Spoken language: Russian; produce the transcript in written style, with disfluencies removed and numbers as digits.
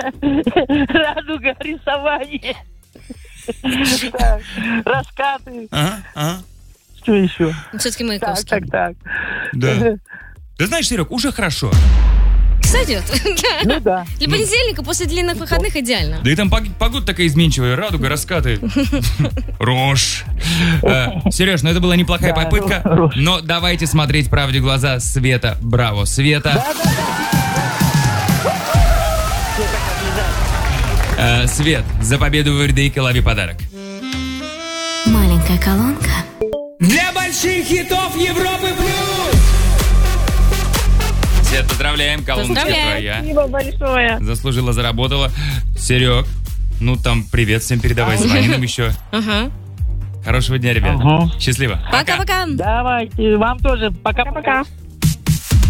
Радуга, рисование. Раскаты. Ага. Что еще? Все-таки Маяковский. Так. Да. Ты знаешь, Серег, уже хорошо. Сойдет. Ну да. Для понедельника после длинных выходных идеально. Да и там погода такая изменчивая. Радуга, раскаты. Рожь. Сереж, ну это была неплохая попытка. Но давайте смотреть правде в глаза. Света, браво. Света. Свет, за победу в Вердейке лови подарок. Маленькая колонка. Для больших хитов Европы плюс! Свет, поздравляем, колоночка твоя. Спасибо большое. Заслужила, заработала. Серег, ну там привет всем передавай, звони нам еще. Ага. Хорошего дня, ребята. Счастливо. Пока-пока. Давайте, вам тоже. Пока-пока.